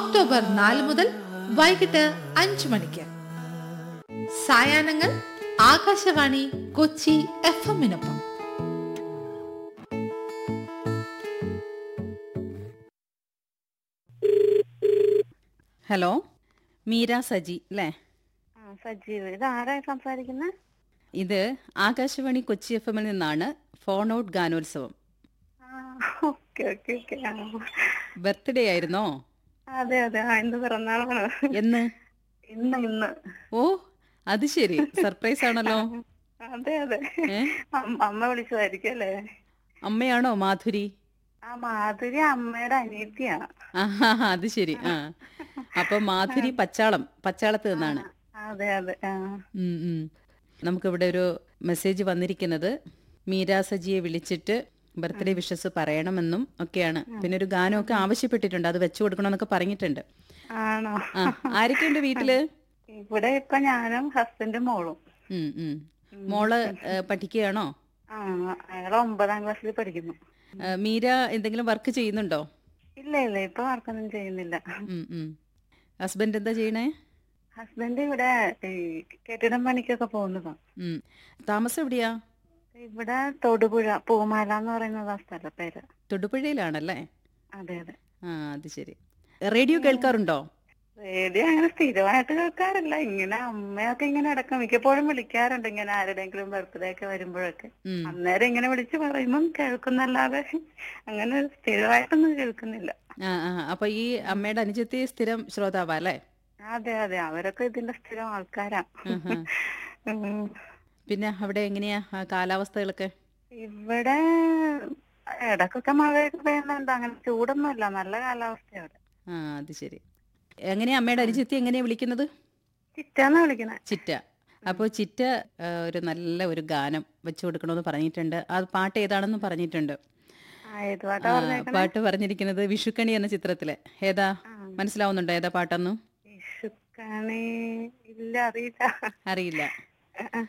October 4 മുതൽ വൈകിട്ട് 5 മണിക്ക്. സായാഹ്നങ്ങൾ ആകാശവാണി കൊച്ചി FM-നൊപ്പം. ഹലോ, മീര സജി അല്ലേ? സജീവ്, ഇത് ആരാ സംസാരിക്കുന്നത്? ഇത് ആകാശവാണി കൊച്ചി FM ൽ നിന്നാണ്. ഫോൺ ഔട്ട് ഗാനോത്സവം. ബർത്ത്ഡേ ആയിരുന്നോ? അതെ അതെ, ഇന്ന് പിറന്നാളാണ്. എന്ന്? ഇന്ന്. ഓ, അത് ശരി, സർപ്രൈസ് ആണല്ലോ. അതെ അതെ, അമ്മ വിളിച്ചതായിരിക്കും അല്ലേ? അമ്മയാണോ മാധുരി? ആ, മാധുരി അമ്മയുടെ അനിയത്തിയാ. അത് ശരി. അപ്പൊ മാധുരി പച്ചാളത്ത് നിന്നാണ്. അതെ അതെ. നമുക്കിവിടെ ഒരു മെസ്സേജ് വന്നിരിക്കുന്നത്, മീര സജിയെ വിളിച്ചിട്ട് ബർത്ത്ഡേ വിഷസ് പറയണമെന്നും ഒക്കെയാണ്. പിന്നെ ഒരു ഗാനമൊക്കെ ആവശ്യപ്പെട്ടിട്ടുണ്ട്, അത് വെച്ചു കൊടുക്കണമെന്നൊക്കെ പറഞ്ഞിട്ടുണ്ട്. ആണോ? ആരൊക്കെയുണ്ട് വീട്ടില്? ഇവിടെ ഇപ്പൊ ഞാനും ഹസ്ബൻഡും മോളും. മോള് പഠിക്കുകയാണോ? അയാള് 9ാം ക്ലാസ്സിൽ പഠിക്കുന്നു. മീര എന്തെങ്കിലും വർക്ക് ചെയ്യുന്നുണ്ടോ? ഇല്ല ഇല്ല, ഇപ്പൊ വർക്കൊന്നും ചെയ്യുന്നില്ല. ഹസ്ബൻഡ് എന്താ ചെയ്യണേ? ഹസ്ബൻഡ് ഇവിടെ കെട്ടിടം പണിക്കൊക്കെ പോകുന്നതാ. താമസം എവിടെയാ? ഇവിടെ തൊടുപുഴ, പൂമാല എന്ന് പറയുന്നത് ആ സ്ഥല പേര്. തൊടുപുഴയിലാണല്ലേ? അതെ അതെ. അത് ശരി. റേഡിയോ കേൾക്കാറുണ്ടോ? റേഡിയോ അങ്ങനെ സ്ഥിരമായിട്ട് കേൾക്കാറില്ല. ഇങ്ങനെ അമ്മയൊക്കെ ഇങ്ങനെ ഇടയ്ക്ക് മിക്കപ്പോഴും വിളിക്കാറുണ്ട്, ഇങ്ങനെ ആരുടെയെങ്കിലും ബർത്ത്ഡേ ഒക്കെ വരുമ്പോഴൊക്കെ. അന്നേരം ഇങ്ങനെ വിളിച്ച് പറയുമ്പം കേൾക്കുന്നല്ലാതെ അങ്ങനെ സ്ഥിരമായിട്ടൊന്നും കേൾക്കുന്നില്ല. അപ്പൊ ഈ അമ്മയുടെ അനുജത്തി സ്ഥിരം ശ്രോതാവാ അല്ലേ? അതെ അതെ, അവരൊക്കെ ഇതിന്റെ സ്ഥിരം ആൾക്കാരാ. പിന്നെ അവിടെ എങ്ങനെയാ കാലാവസ്ഥകളൊക്കെ? ഇവിടെ ഇടക്കൊക്കെ മഴയൊക്കെ പെയ്യുന്നുണ്ട്, അങ്ങനെ ചൂടൊന്നുമില്ല, നല്ല കാലാവസ്ഥയാണ്. അത് ശരി. എങ്ങനെയാ അമ്മയുടെ അനുജത്തി എങ്ങനെയാ വിളിക്കുന്നത്? ചിറ്റാന്നാ വിളിക്കണേ. ചിറ്റ. അപ്പോൾ ചിറ്റ ഒരു നല്ല ഒരു ഗാനം വെച്ചു കൊടുക്കണമെന്ന് പറഞ്ഞിട്ടുണ്ട്. അത് പാട്ട് ഏതാണെന്ന് പറഞ്ഞിട്ടുണ്ട്. പാട്ട് പറഞ്ഞിരിക്കുന്നത് വിഷുക്കണി എന്ന ചിത്രത്തിലെ. ഏതാ മനസ്സിലാവുന്നുണ്ടോ ഏതാ പാട്ടെന്നും? വിഷുക്കണി ഇല്ല, അറിയില്ല.